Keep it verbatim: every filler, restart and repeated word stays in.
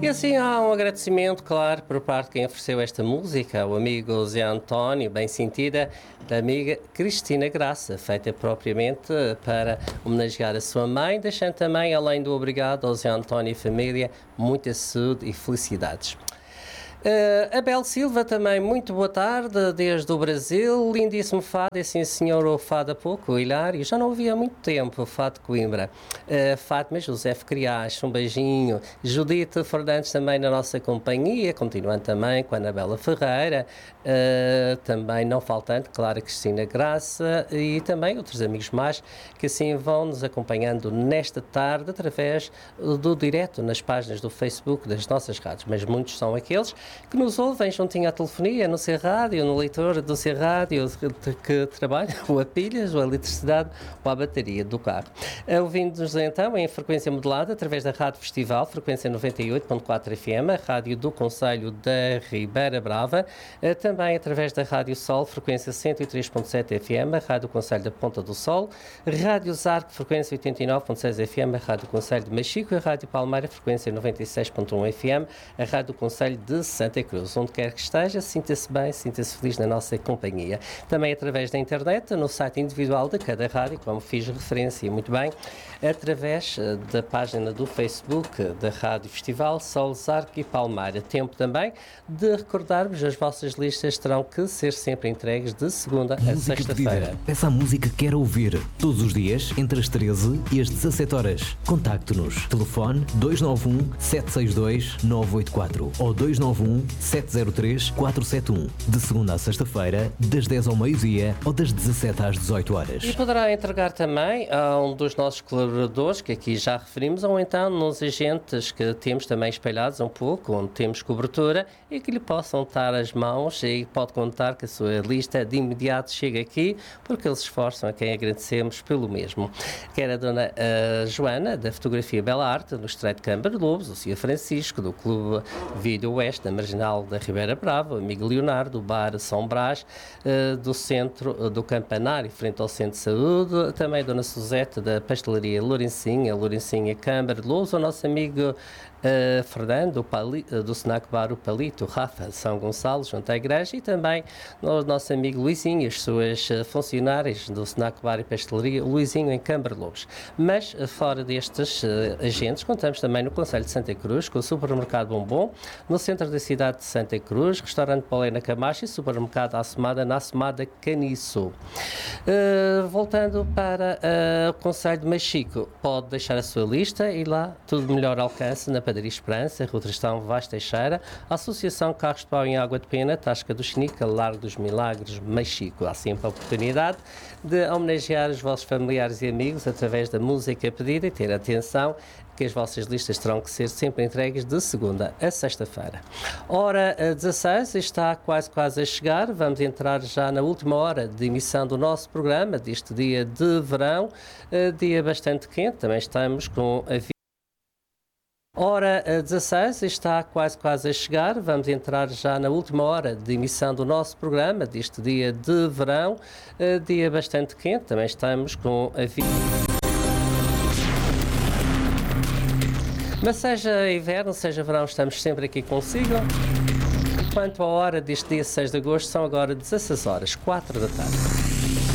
E assim há um agradecimento, claro, por parte de quem ofereceu esta música, o amigo Zé António, bem sentida, da amiga Cristina Graça, feita propriamente para homenagear a sua mãe, deixando também, além do obrigado ao Zé António e família, muita saúde e felicidades. Uh, Abel Silva também, muito boa tarde, desde o Brasil, lindíssimo fado, é sim senhor, o fado há pouco, o Hilário, já não ouvi há muito tempo o fado de Coimbra. Uh, Fátima José Criás, um beijinho. Judite Fernandes também na nossa companhia, continuando também com a Anabela Ferreira, uh, também não faltando, claro, a Cristina Graça e também outros amigos mais que assim vão nos acompanhando nesta tarde através do direto nas páginas do Facebook das nossas rádios, mas muitos são aqueles que nos ouvem juntinho à telefonia, no C Rádio, no leitor do C Rádio, que trabalha ou a pilhas, ou a eletricidade, ou a bateria do carro. Ouvindo-nos então em frequência modulada, através da Rádio Festival, frequência noventa e oito ponto quatro F M, a Rádio do Concelho da Ribeira Brava, também através da Rádio Sol, frequência cento e três ponto sete F M, a Rádio do Concelho da Ponta do Sol, Rádio Zarco, frequência oitenta e nove ponto seis F M, a Rádio do Concelho de Machico, a Rádio Palmeira, frequência noventa e seis ponto um F M, a Rádio do Concelho de Santa Cruz. Onde quer que esteja, sinta-se bem, sinta-se feliz na nossa companhia. Também através da internet, no site individual de cada rádio, como fiz referência muito bem, através da página do Facebook da Rádio Festival, Sol, Zarco e Palmeira. Tempo também de recordarmos, as vossas listas terão que ser sempre entregues de segunda a sexta-feira. Peça a música que quer ouvir, todos os dias, entre as treze e as dezassete horas. Contacte-nos. Telefone dois nove um, sete seis dois, nove oito quatro ou dois nove um, sete zero três, quatro sete um. De segunda a sexta-feira, das dez ao meio-dia ou das dezassete às dezoito horas. E poderá entregar também a um dos nossos colaboradores, que aqui já referimos, ou então nos agentes que temos também espalhados um pouco, onde temos cobertura, e que lhe possam dar as mãos e pode contar que a sua lista de imediato chega aqui, porque eles se esforçam, a quem agradecemos pelo mesmo. Quer a dona uh, Joana, da Fotografia Bela Arte, no Estreito de Câmara de Lobos, o senhor Francisco, do Clube Vídeo Oeste, da Marginal da Ribeira Brava, o amigo Leonardo, do Bar São Brás, uh, do Centro uh, do Campanário, frente ao Centro de Saúde, também a dona Suzete, da Pastelaria Lourencinha, Lourencinha Câmara de Lobos, o nosso amigo Uh, Fernando, do, Pali, uh, do Snack Bar O Palito, Rafa de São Gonçalo, junto à igreja, e também o nosso amigo Luizinho, as suas uh, funcionárias do Snack Bar e Pastelaria, Luizinho em Câmara de Lobos. Mas, uh, fora destes uh, agentes, contamos também no Concelho de Santa Cruz, com o Supermercado Bombom, no centro da cidade de Santa Cruz, restaurante Polena Camacho e supermercado Assomada, na Assomada Caniço. Uh, voltando para uh, o Concelho de Machico, pode deixar a sua lista e lá tudo melhor alcance na Padaria Esperança, Rua Tristão Vaz Teixeira, a Associação Carros de Pau em Água de Pena, Tasca do Chinica, Largo dos Milagres, Machico. Há sempre a oportunidade de homenagear os vossos familiares e amigos através da música pedida e ter atenção que as vossas listas terão que ser sempre entregues de segunda a sexta-feira. Hora dezasseis, está quase quase a chegar, vamos entrar já na última hora de emissão do nosso programa, deste dia de verão, dia bastante quente, também estamos com a Hora dezasseis, está quase quase a chegar, vamos entrar já na última hora de emissão do nosso programa, deste dia de verão, dia bastante quente, também estamos com a vi... Mas seja inverno, seja verão, estamos sempre aqui consigo. Quanto à hora deste dia seis de agosto, são agora dezasseis horas, quatro da tarde.